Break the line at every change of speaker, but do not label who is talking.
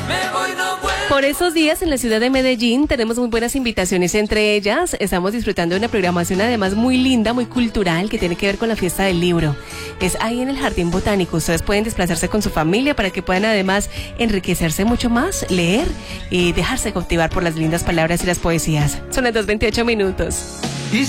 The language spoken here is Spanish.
Por esos días en la ciudad de Medellín tenemos muy buenas invitaciones, entre ellas estamos disfrutando de una programación además muy linda, muy cultural, que tiene que ver con la fiesta del libro. Es ahí en el Jardín Botánico, ustedes pueden desplazarse con su familia para que puedan además enriquecerse mucho más, leer y dejarse cautivar por las lindas palabras y las poesías. Son las 2:28 minutos.